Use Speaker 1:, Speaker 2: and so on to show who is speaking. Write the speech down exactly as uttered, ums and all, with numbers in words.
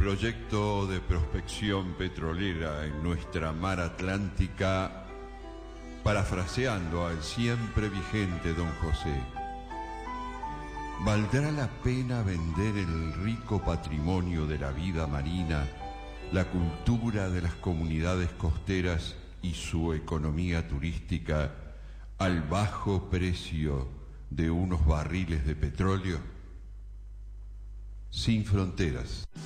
Speaker 1: proyecto de prospección petrolera en nuestra mar Atlántica, parafraseando al siempre vigente don José, ¿valdrá la pena vender el rico patrimonio de la vida marina, la cultura de las comunidades costeras y su economía turística al bajo precio de unos barriles de petróleo? Sin fronteras.